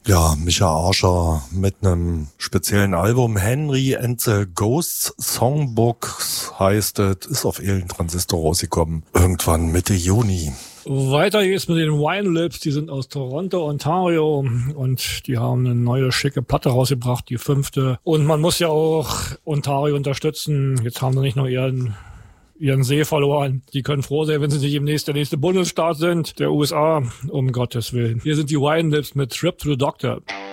Ja, Micha Arscher mit einem speziellen Album. Henry and the Ghosts Songbooks heißt es, ist auf Elen Transistor rausgekommen. Irgendwann Mitte Juni. Weiter geht's mit den Wine Lips, die sind aus Toronto, Ontario und die haben eine neue schicke Platte rausgebracht, die 5. Und man muss ja auch Ontario unterstützen. Jetzt haben sie nicht nur ihren See verloren. Die können froh sein, wenn sie nicht der nächste Bundesstaat sind, der USA, um Gottes Willen. Hier sind die Wine Lips mit Trip to the Doctor.